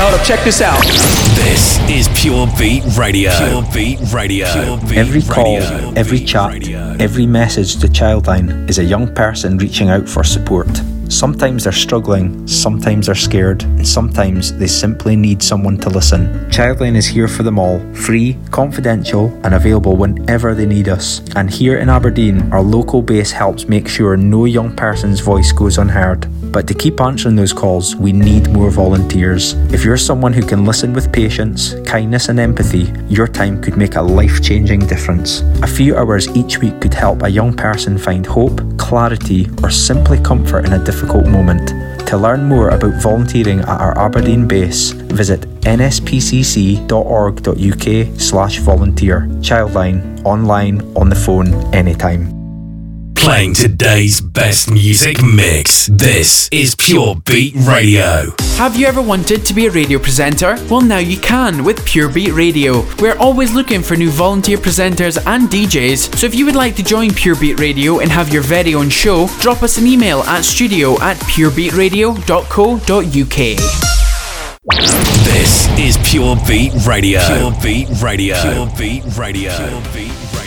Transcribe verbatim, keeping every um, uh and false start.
Hold up, check this out. This is Pure Beat Radio. Pure Beat Radio. Pure Beat every call, Radio. every chat, Radio. every message to Childline is a young person reaching out for support. Sometimes they're struggling, sometimes they're scared, and sometimes they simply need someone to listen. Childline is here for them all, free, confidential, and available whenever they need us. And here in Aberdeen, our local base helps make sure no young person's voice goes unheard. But to keep answering those calls, we need more volunteers. If you're someone who can listen with patience, kindness and empathy, your time could make a life-changing difference. A few hours each week could help a young person find hope, clarity, or simply comfort in a difficult moment. To learn more about volunteering at our Aberdeen base, visit n s p c c dot org dot u k slash volunteer. Childline, online, on the phone, anytime. Playing today's best music mix. This is Pure Beat Radio. Have you ever wanted to be a radio presenter? Well, now you can with Pure Beat Radio. We're always looking for new volunteer presenters and D Js, so if you would like to join Pure Beat Radio and have your very own show, drop us an email at studio at pure beat radio dot co dot u k. This is Pure Beat Radio. Pure Beat Radio. Pure Beat Radio. Pure Beat